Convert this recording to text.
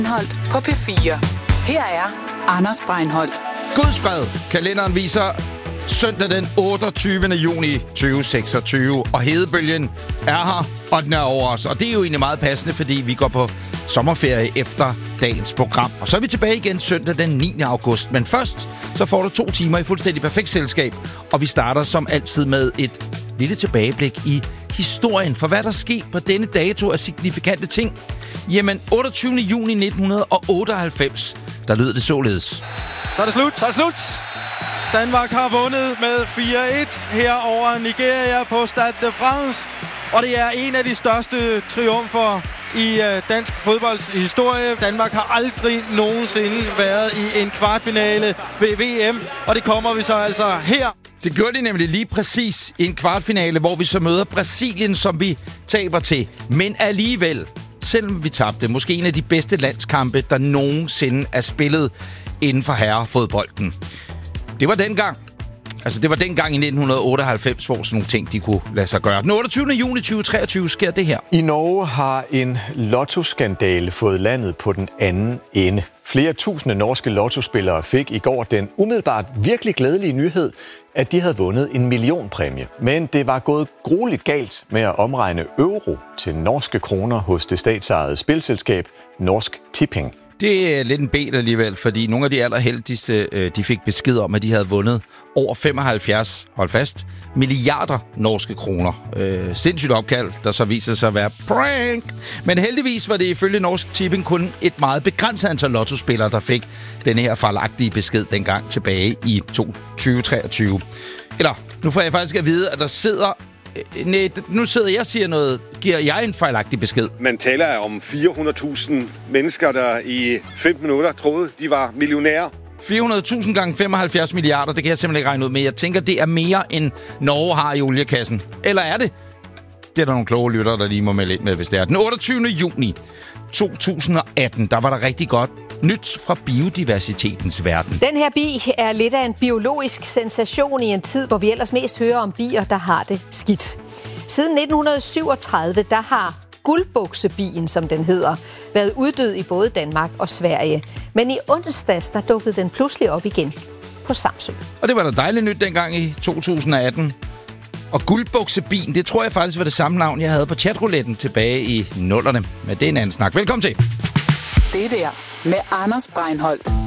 På P4. Her er Anders Breinholt. Guds fred. Kalenderen viser søndag den 28. juni 2026, og hedebølgen er her, og den er over os. Og det er jo egentlig meget passende, fordi vi går på sommerferie efter dagens program. Og så er vi tilbage igen søndag den 9. august. Men først, så får du 2 timer i fuldstændig perfekt selskab. Og vi starter som altid med et lille tilbageblik i historien. For hvad der skete på denne dato af signifikante ting. Jamen, 28. juni 1998, der lød det således. Så er det slut. Danmark har vundet med 4-1 her over Nigeria på Stade de France. Og det er en af de største triumfer i dansk fodbolds historie. Danmark har aldrig nogensinde været i en kvartfinale ved VM, og det kommer vi så altså her. Det gjorde de nemlig lige præcis i en kvartfinale, hvor vi så møder Brasilien, som vi taber til. Men alligevel, selvom vi tabte, måske en af de bedste landskampe, der nogensinde er spillet inden for herrefodbolden. Det var dengang. Altså, det var dengang i 1998, hvor sådan nogle ting, de kunne lade sig gøre. Den 28. juni 2023 sker det her. I Norge har en lottoskandale fået landet på den anden ende. Flere tusinde norske lottospillere fik i går den umiddelbart virkelig glædelige nyhed, at de havde vundet en millionpræmie. Men det var gået grueligt galt med at omregne euro til norske kroner hos det statsejede spilselskab Norsk Tipping. Det er lidt en bed alligevel, fordi nogle af de allerheldigste, de fik besked om, at de havde vundet over 75, hold fast, milliarder norske kroner. Sindssygt opkald, der så viser sig at være prank. Men heldigvis var det ifølge Norsk Tipping kun et meget begrænset antal lottospillere, der fik denne her fejlagtige besked dengang tilbage i 2023. Eller, nu får jeg faktisk at vide, at der sidder... nu sidder jeg og siger noget. Giver jeg en fejlagtig besked? Man taler om 400.000 mennesker, der i 15 minutter troede, de var millionærer. 400.000 gange 75 milliarder, det kan jeg simpelthen ikke regne ud med. Jeg tænker, det er mere end Norge har i oliekassen. Eller er det? Det er der nogle kloge lyttere, der lige må melde ind med, hvis det er. Den 28. juni 2018, der var der rigtig godt nyt fra biodiversitetens verden. Den her bi er lidt af en biologisk sensation i en tid, hvor vi ellers mest hører om bier, der har det skidt. Siden 1937, der har guldbuksebien, som den hedder, været uddød i både Danmark og Sverige. Men i onsdags, der dukkede den pludselig op igen på Samsø. Og det var da dejligt nyt dengang i 2018. Og guldbuksebien, det tror jeg faktisk var det samme navn, jeg havde på chatrouletten tilbage i 00'erne. Men det er en anden snak. Velkommen til. Det der med Anders Breinholt.